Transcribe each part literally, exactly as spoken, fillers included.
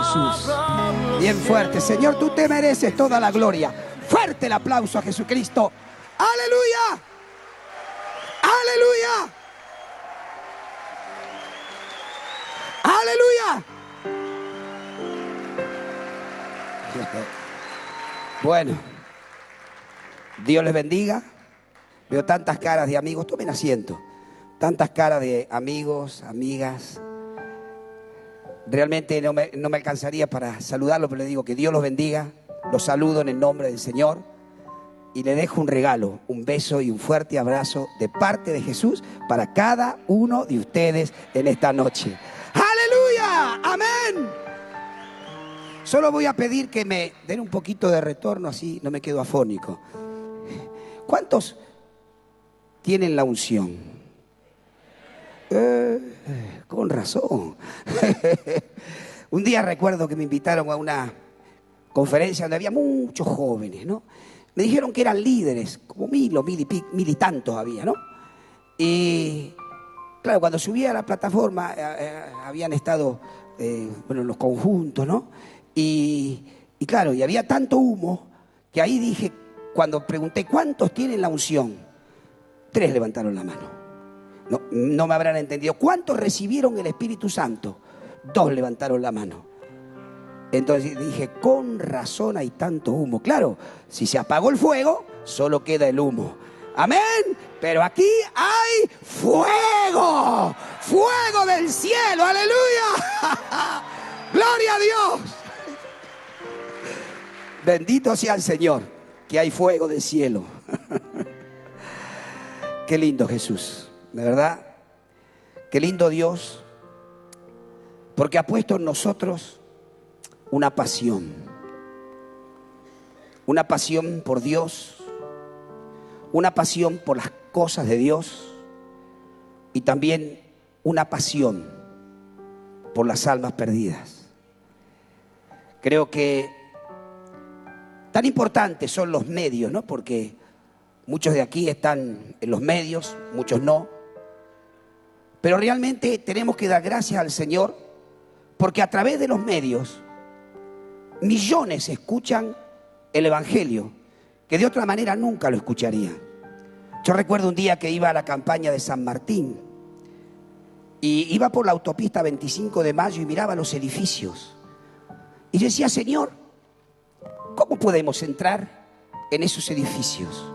Jesús. Bien fuerte. Señor, tú te mereces toda la gloria. Fuerte el aplauso a Jesucristo. ¡Aleluya! ¡Aleluya! ¡Aleluya! Bueno, Dios les bendiga. Veo tantas caras de amigos. Tomen asiento. Tantas caras de amigos, amigas. Realmente no me, no me alcanzaría para saludarlos, pero les digo que Dios los bendiga. Los saludo en el nombre del Señor. Y le dejo un regalo, un beso y un fuerte abrazo de parte de Jesús para cada uno de ustedes en esta noche. ¡Aleluya! ¡Amén! Solo voy a pedir que me den un poquito de retorno, así no me quedo afónico. ¿Cuántos tienen la unción? Eh, con razón. Un día recuerdo que me invitaron a una conferencia donde había muchos jóvenes, ¿no? Me dijeron que eran líderes, como mil o mil y, pi, mil y tantos había, ¿no? Y claro, cuando subí a la plataforma eh, eh, habían estado, eh, bueno, los conjuntos, ¿no? Y, y claro, y había tanto humo que ahí dije, cuando pregunté cuántos tienen la unción, tres levantaron la mano. No, no me habrán entendido. ¿Cuántos recibieron el Espíritu Santo? Dos levantaron la mano. Entonces dije, con razón hay tanto humo. Claro, si se apagó el fuego, solo queda el humo. Amén. Pero aquí hay fuego. Fuego del cielo. Aleluya. Gloria a Dios. Bendito sea el Señor, que hay fuego del cielo. Qué lindo Jesús. De verdad. Qué lindo Dios. Porque ha puesto en nosotros una pasión, una pasión por Dios, una pasión por las cosas de Dios y también una pasión por las almas perdidas. Creo que tan importantes son los medios, ¿no? Porque muchos de aquí están en los medios, muchos no. Pero realmente tenemos que dar gracias al Señor porque a través de los medios millones escuchan el Evangelio, que de otra manera nunca lo escucharían. Yo recuerdo un día que iba a la campaña de San Martín y iba por la autopista veinticinco de mayo y miraba los edificios. Y yo decía, Señor, ¿cómo podemos entrar en esos edificios?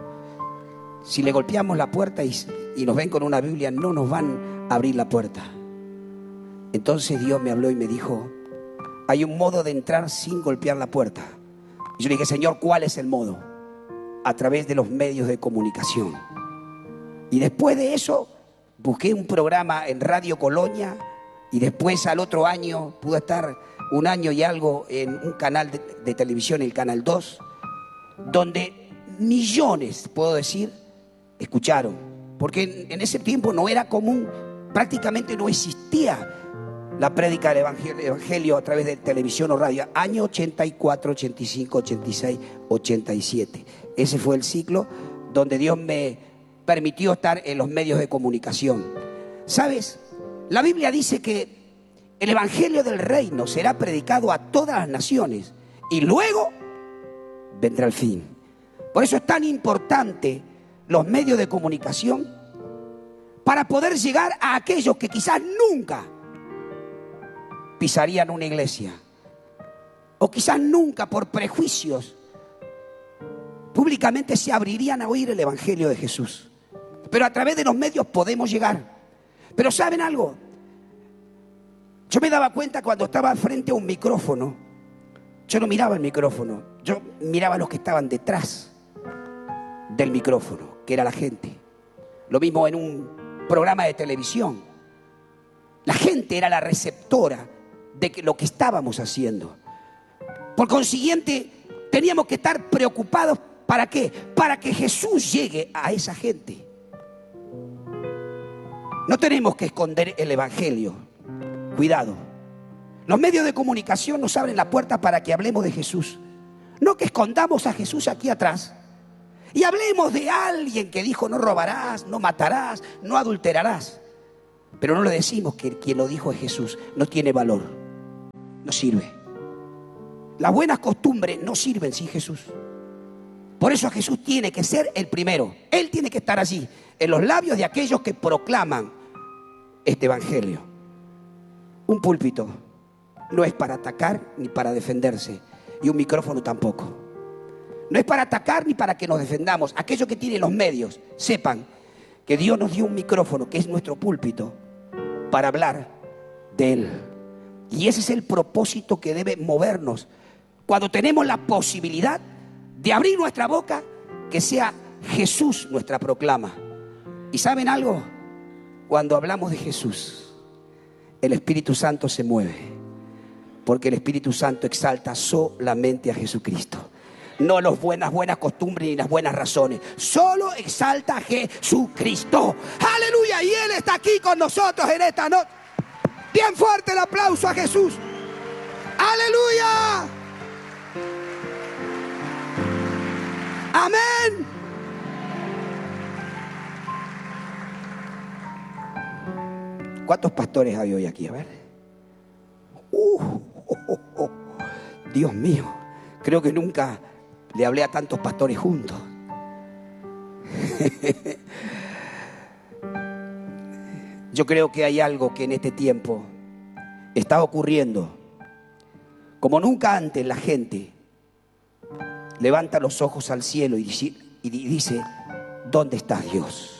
Si le golpeamos la puerta y, y nos ven con una Biblia, no nos van a abrir la puerta. Entonces Dios me habló y me dijo, hay un modo de entrar sin golpear la puerta. Y yo le dije, Señor, ¿cuál es el modo? A través de los medios de comunicación. Y después de eso, busqué un programa en Radio Colonia y después al otro año pude estar un año y algo en un canal de, de televisión, el Canal dos, donde millones, puedo decir, escucharon. Porque en, en ese tiempo no era común, prácticamente no existía la prédica del evangelio, evangelio a través de televisión o radio. Año ochenta y cuatro, ochenta y cinco, ochenta y seis, ochenta y siete. Ese fue el ciclo donde Dios me permitió estar en los medios de comunicación. ¿Sabes? La Biblia dice que el evangelio del reino será predicado a todas las naciones y luego vendrá el fin. Por eso es tan importante los medios de comunicación para poder llegar a aquellos que quizás nunca pisarían una iglesia, o quizás nunca por prejuicios públicamente se abrirían a oír el evangelio de Jesús. Pero a través de los medios podemos llegar. Pero ¿saben algo? Yo me daba cuenta cuando estaba frente a un micrófono, yo no miraba el micrófono, yo miraba a los que estaban detrás del micrófono, que era la gente. Lo mismo en un programa de televisión. La gente era la receptora de lo que estábamos haciendo. Por consiguiente, teníamos que estar preocupados. ¿Para qué? Para que Jesús llegue a esa gente. No tenemos que esconder el evangelio. Cuidado. Los medios de comunicación nos abren la puerta para que hablemos de Jesús. No que escondamos a Jesús aquí atrás y hablemos de alguien que dijo no robarás, no matarás, no adulterarás. Pero no le decimos que quien lo dijo es Jesús. No tiene valor. no sirve. Las buenas costumbres no sirven sin Jesús. Por eso Jesús tiene que ser el primero. Él tiene que estar allí, en los labios de aquellos que proclaman este evangelio. Un púlpito no es para atacar ni para defenderse, y un micrófono tampoco. No es para atacar ni para que nos defendamos. Aquellos que tienen los medios, sepan que Dios nos dio un micrófono, que es nuestro púlpito, para hablar de Él. Y ese es el propósito que debe movernos. Cuando tenemos la posibilidad de abrir nuestra boca, que sea Jesús nuestra proclama. ¿Y saben algo? Cuando hablamos de Jesús, el Espíritu Santo se mueve, porque el Espíritu Santo exalta solamente a Jesucristo. No las buenas, buenas costumbres ni las buenas razones. Solo exalta a Jesucristo. ¡Aleluya! Y Él está aquí con nosotros en esta noche. Bien fuerte el aplauso a Jesús. ¡Aleluya! ¡Amén! ¿Cuántos pastores hay hoy aquí? A ver. Uh, oh, oh, oh. Dios mío, creo que nunca le hablé a tantos pastores juntos. Yo creo que hay algo que en este tiempo está ocurriendo. Como nunca antes, la gente levanta los ojos al cielo y dice: ¿dónde está Dios?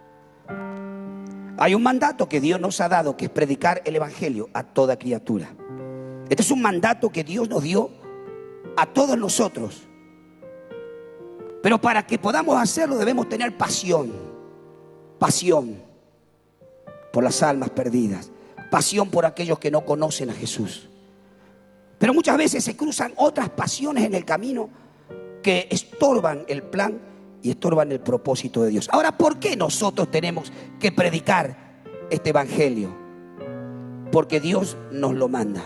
Hay un mandato que Dios nos ha dado, que es predicar el evangelio a toda criatura. Este es un mandato que Dios nos dio a todos nosotros. Pero para que podamos hacerlo debemos tener pasión. Pasión por las almas perdidas. Pasión por aquellos que no conocen a Jesús. Pero muchas veces se cruzan otras pasiones en el camino que estorban el plan y estorban el propósito de Dios. Ahora, ¿por qué nosotros tenemos que predicar este evangelio? Porque Dios nos lo manda.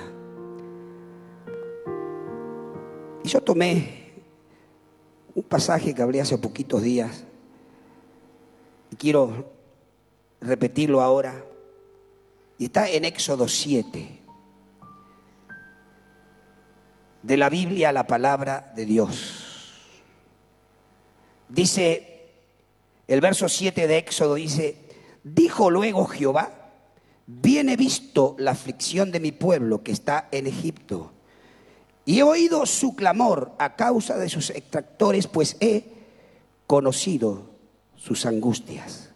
Y yo tomé un pasaje que hablé hace poquitos días y quiero repetirlo ahora. Y está en Éxodo siete. De la Biblia, la palabra de Dios. Dice, el verso siete de Éxodo dice: dijo luego Jehová: bien he visto la aflicción de mi pueblo que está en Egipto, y he oído su clamor a causa de sus extractores, pues he conocido sus angustias.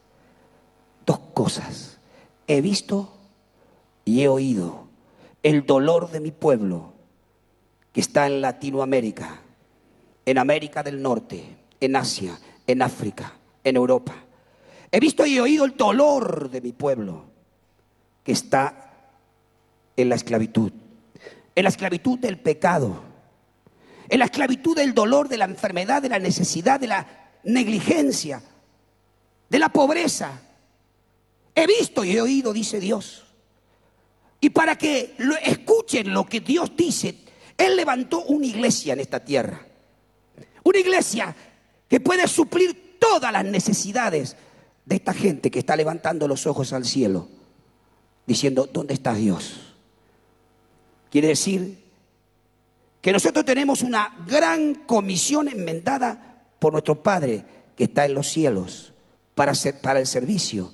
Dos cosas: he visto y he oído el dolor de mi pueblo que está en Latinoamérica, en América del Norte, en Asia, en África, en Europa. He visto y he oído el dolor de mi pueblo que está en la esclavitud, en la esclavitud del pecado, en la esclavitud del dolor, de la enfermedad, de la necesidad, de la negligencia, de la pobreza. He visto y he oído, dice Dios. Y para que lo escuchen lo que Dios dice, Él levantó una iglesia en esta tierra. Una iglesia que puede suplir todas las necesidades de esta gente que está levantando los ojos al cielo, diciendo: ¿dónde está Dios? Quiere decir que nosotros tenemos una gran comisión enmendada por nuestro Padre que está en los cielos para, ser, para el servicio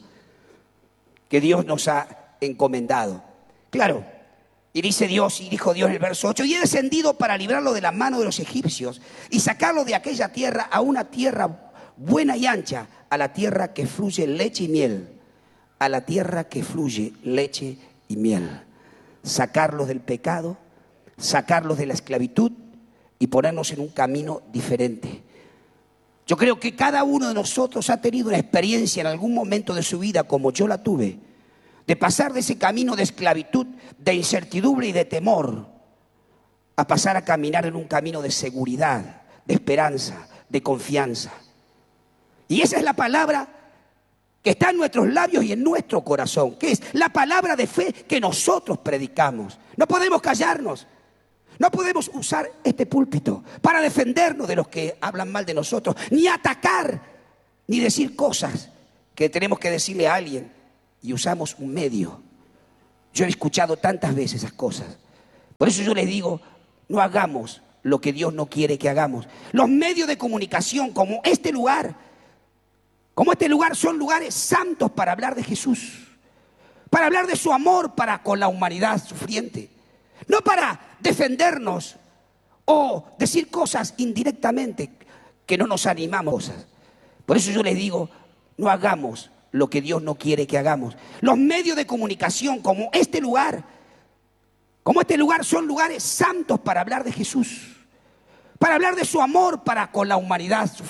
que Dios nos ha encomendado. Claro. Y dice Dios, y dijo Dios en el verso ocho: y he descendido para librarlo de la mano de los egipcios y sacarlo de aquella tierra a una tierra buena y ancha, a la tierra que fluye leche y miel, a la tierra que fluye leche y miel. Sacarlos del pecado, sacarlos de la esclavitud y ponernos en un camino diferente. Yo creo que cada uno de nosotros ha tenido una experiencia en algún momento de su vida, como yo la tuve, de pasar de ese camino de esclavitud, de incertidumbre y de temor, a pasar a caminar en un camino de seguridad, de esperanza, de confianza. Y esa es la palabra que está en nuestros labios y en nuestro corazón, que es la palabra de fe que nosotros predicamos. No podemos callarnos, no podemos usar este púlpito para defendernos de los que hablan mal de nosotros, ni atacar, ni decir cosas que tenemos que decirle a alguien. Y usamos un medio. Yo he escuchado tantas veces esas cosas. Por eso yo les digo, no hagamos lo que Dios no quiere que hagamos. Los medios de comunicación como este lugar, como este lugar son lugares santos para hablar de Jesús, para hablar de su amor para con la humanidad sufriente, no para defendernos o decir cosas indirectamente que no nos animamos. Por eso yo les digo, no hagamos lo que Dios no quiere que hagamos. Los medios de comunicación como este lugar, como este lugar son lugares santos para hablar de Jesús, para hablar de su amor para con la humanidad sufriente.